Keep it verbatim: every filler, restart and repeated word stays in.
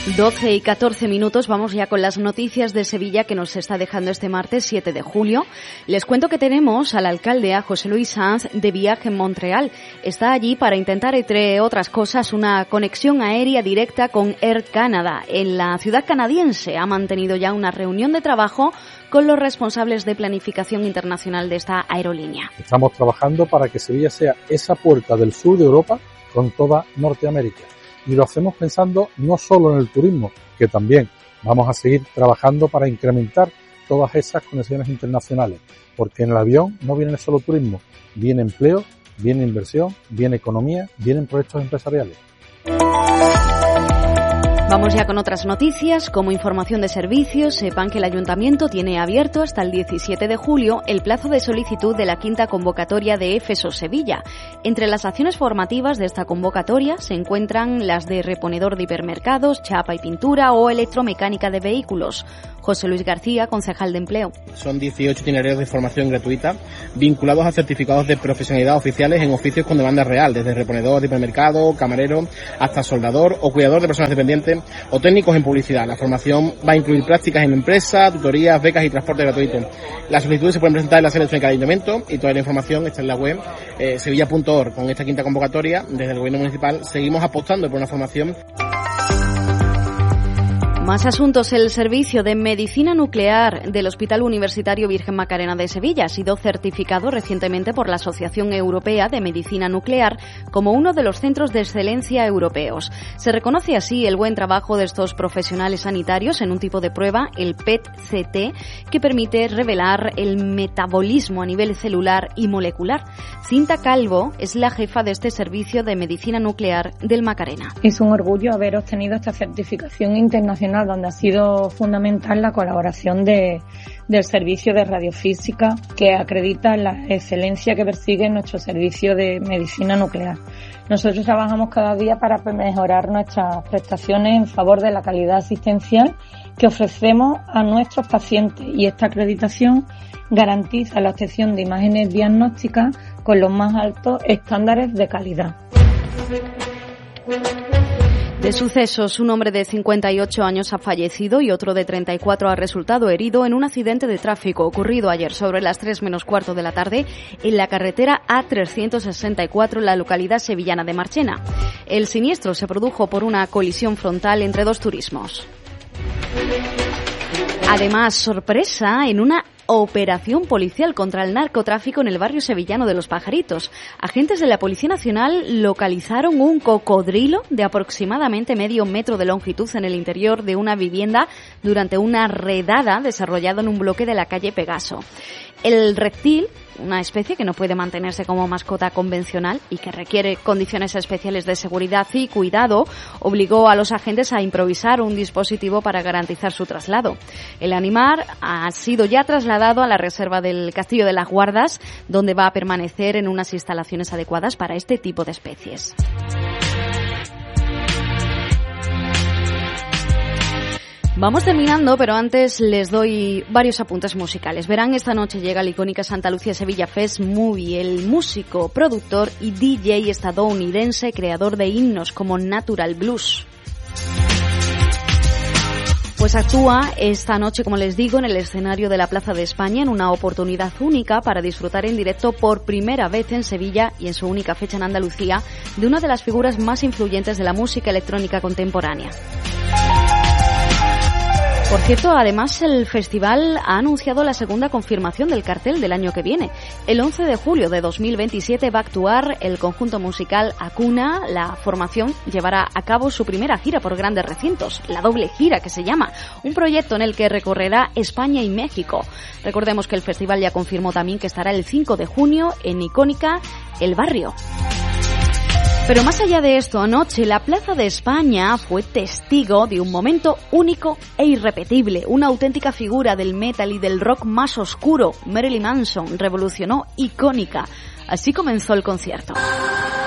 doce y catorce minutos, vamos ya con las noticias de Sevilla que nos está dejando este martes siete de julio. Les cuento que tenemos al alcalde, a José Luis Sanz, de viaje en Montreal. Está allí para intentar, entre otras cosas, una conexión aérea directa con Air Canada. En la ciudad canadiense ha mantenido ya una reunión de trabajo con los responsables de planificación internacional de esta aerolínea. Estamos trabajando para que Sevilla sea esa puerta del sur de Europa con toda Norteamérica. Y lo hacemos pensando no solo en el turismo, que también vamos a seguir trabajando para incrementar todas esas conexiones internacionales, porque en el avión no viene solo turismo, viene empleo, viene inversión, viene economía, vienen proyectos empresariales. Vamos ya con otras noticias. Como información de servicios, sepan que el Ayuntamiento tiene abierto hasta el diecisiete de julio el plazo de solicitud de la quinta convocatoria de EFESO Sevilla. Entre las acciones formativas de esta convocatoria se encuentran las de reponedor de hipermercados, chapa y pintura o electromecánica de vehículos. José Luis García, concejal de Empleo. Son dieciocho itinerarios de formación gratuita vinculados a certificados de profesionalidad oficiales en oficios con demanda real, desde reponedor de hipermercado, camarero, hasta soldador o cuidador de personas dependientes o técnicos en publicidad. La formación va a incluir prácticas en empresa, tutorías, becas y transporte gratuito. Las solicitudes se pueden presentar en la sede electrónica del Ayuntamiento y toda la información está en la web eh, sevilla punto org. Con esta quinta convocatoria, desde el Gobierno Municipal, seguimos apostando por una formación. Más asuntos. El servicio de medicina nuclear del Hospital Universitario Virgen Macarena de Sevilla ha sido certificado recientemente por la Asociación Europea de Medicina Nuclear como uno de los centros de excelencia europeos. Se reconoce así el buen trabajo de estos profesionales sanitarios en un tipo de prueba, el P E T C T, que permite revelar el metabolismo a nivel celular y molecular. Cinta Calvo es la jefa de este servicio de medicina nuclear del Macarena. Es un orgullo haber obtenido esta certificación internacional, donde ha sido fundamental la colaboración de, del servicio de radiofísica, que acredita la excelencia que persigue nuestro servicio de medicina nuclear. Nosotros trabajamos cada día para mejorar nuestras prestaciones en favor de la calidad asistencial que ofrecemos a nuestros pacientes, y esta acreditación garantiza la obtención de imágenes diagnósticas con los más altos estándares de calidad. De sucesos, un hombre de cincuenta y ocho años ha fallecido y otro de treinta y cuatro ha resultado herido en un accidente de tráfico ocurrido ayer sobre las tres menos cuarto de la tarde en la carretera A trescientos sesenta y cuatro en la localidad sevillana de Marchena. El siniestro se produjo por una colisión frontal entre dos turismos. Además, sorpresa en una operación policial contra el narcotráfico en el barrio sevillano de Los Pajaritos. Agentes de la Policía Nacional localizaron un cocodrilo de aproximadamente medio metro de longitud en el interior de una vivienda durante una redada desarrollada en un bloque de la calle Pegaso. El reptil, una especie que no puede mantenerse como mascota convencional y que requiere condiciones especiales de seguridad y cuidado, obligó a los agentes a improvisar un dispositivo para garantizar su traslado. El animal ha sido ya trasladado a la reserva del Castillo de las Guardas, donde va a permanecer en unas instalaciones adecuadas para este tipo de especies. Vamos terminando, pero antes les doy varios apuntes musicales. Verán, esta noche llega la icónica Santa Lucía Sevilla Fest Movie. El músico, productor y D J estadounidense, creador de himnos como Natural Blues, pues actúa esta noche, como les digo, en el escenario de la Plaza de España, en una oportunidad única para disfrutar en directo por primera vez en Sevilla y en su única fecha en Andalucía de una de las figuras más influyentes de la música electrónica contemporánea. Por cierto, además el festival ha anunciado la segunda confirmación del cartel del año que viene. El once de julio de dos mil veintisiete va a actuar el conjunto musical Acuna. La formación llevará a cabo su primera gira por grandes recintos, la doble gira que se llama, un proyecto en el que recorrerá España y México. Recordemos que el festival ya confirmó también que estará el cinco de junio en icónica El Barrio. Pero más allá de esto, anoche la Plaza de España fue testigo de un momento único e irrepetible. Una auténtica figura del metal y del rock más oscuro, Marilyn Manson, revolucionó Icónica. Así comenzó el concierto.